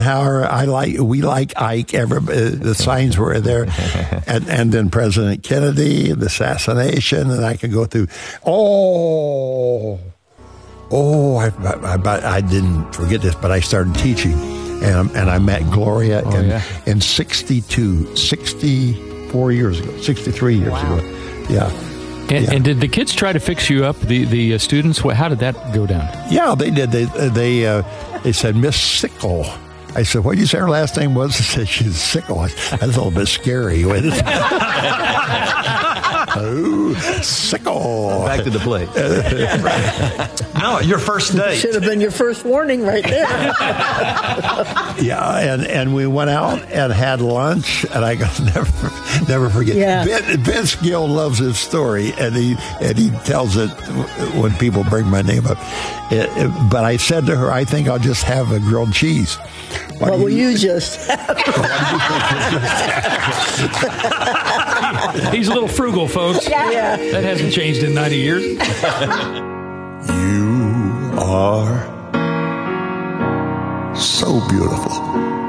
we like Ike. The signs were there, and then President Kennedy, the assassination, and I could go through. I didn't forget this, but I started teaching, and I met Gloria in 64 years ago, 63 years ago. Yeah. And did the kids try to fix you up, the students? How did that go down? Yeah, they did. They said, Miss Sickle. I said, what did you say her last name was? They said, she's Sickle. That's a little bit scary. Oh, Sickle. Back to the plate. No, your first date. Should have been your first warning right there. Yeah, and we went out and had lunch, and I never forget. Yeah. Vince Gill loves his story, and he tells it when people bring my name up. But I said to her, I think I'll just have a grilled cheese. What will you just have? He's a little frugal, folks. Yeah. That hasn't changed in 90 years. You are so beautiful.